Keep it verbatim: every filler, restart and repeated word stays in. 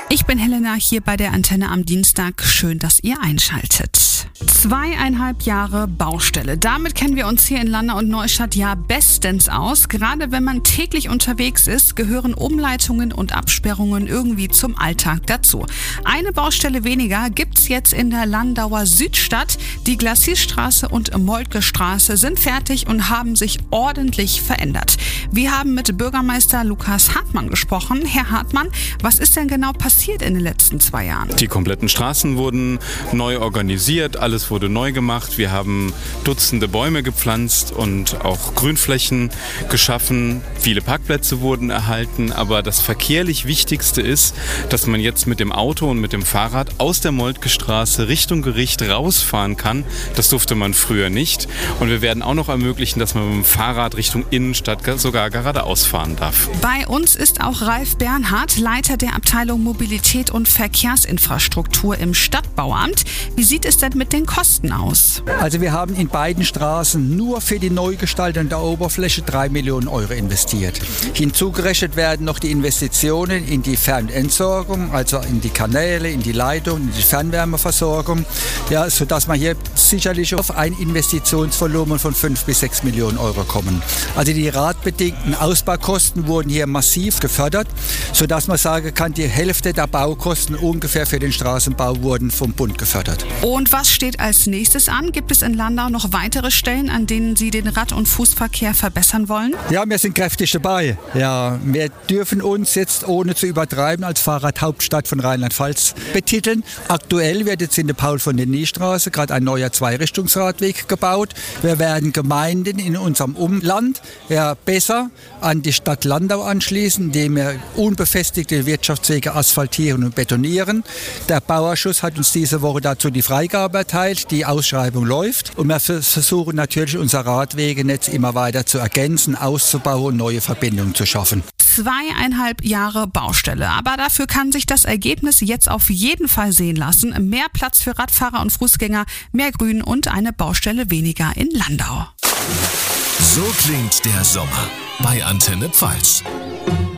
Ich bin Helena hier bei der Antenne am Dienstag. Schön, dass ihr einschaltet. Zweieinhalb Jahre Baustelle. Damit kennen wir uns hier in Landau und Neustadt ja bestens aus. Gerade wenn man täglich unterwegs ist, gehören Umleitungen und Absperrungen irgendwie zum Alltag dazu. Eine Baustelle weniger gibt's jetzt in der Landauer Südstadt. Die Glacisstraße und Moltke-Straße sind fertig und haben sich ordentlich verändert. Wir haben mit Bürgermeister Lukas Hartmann gesprochen. Herr Hartmann, was ist denn genau passiert in den letzten zwei Jahren? Die kompletten Straßen wurden neu organisiert, alles wurde neu gemacht. Wir haben Dutzende Bäume gepflanzt und auch Grünflächen geschaffen. Viele Parkplätze wurden erhalten, aber das verkehrlich Wichtigste ist, dass man jetzt mit dem Auto und mit dem Fahrrad aus der Moltke-Straße Richtung Gericht rausfahren kann. Das durfte man früher nicht. Und wir werden auch noch ermöglichen, dass man mit dem Fahrrad Richtung Innenstadt sogar geradeaus fahren darf. Bei uns ist auch Ralf Bernhard, Leiter der Abteilung Mobilität und Verkehrsinfrastruktur im Stadtbauamt. Wie sieht es denn mit den Kosten aus? Also wir haben in beiden Straßen nur für die Neugestaltung der Oberfläche drei Millionen Euro investiert. Hinzugerechnet werden noch die Investitionen in die Fernentsorgung, also in die Kanäle, in die Leitung, in die Fernwärmeversorgung, ja, sodass man hier sicherlich auf ein Investitionsvolumen von fünf bis sechs Millionen Euro kommen. Also die ratbedingten Ausbaukosten wurden hier massiv gefördert, sodass man sagen kann, die Hälfte der Baukosten ungefähr für den Straßenbau wurden vom Bund gefördert. Und was steht als nächstes an? Gibt es in Landau noch weitere Stellen, an denen Sie den Rad- und Fußverkehr verbessern wollen? Ja, wir sind kräftig dabei. Ja, wir dürfen uns jetzt, ohne zu übertreiben, als Fahrradhauptstadt von Rheinland-Pfalz betiteln. Aktuell wird jetzt in der Paul-von-der-Nie-Straße gerade ein neuer Zweirichtungsradweg gebaut. Wir werden Gemeinden in unserem Umland ja, besser an die Stadt Landau anschließen, indem wir unbefestigte Wirtschaftswege asphaltieren und betonieren. Der Bauausschuss hat uns diese Woche dazu die Freigabe erteilt. Die Ausschreibung läuft und wir versuchen natürlich unser Radwegenetz immer weiter zu ergänzen, auszubauen und neue Verbindungen zu schaffen. Zweieinhalb Jahre Baustelle, aber dafür kann sich das Ergebnis jetzt auf jeden Fall sehen lassen. Mehr Platz für Radfahrer und Fußgänger, mehr Grün und eine Baustelle weniger in Landau. So klingt der Sommer bei Antenne Pfalz.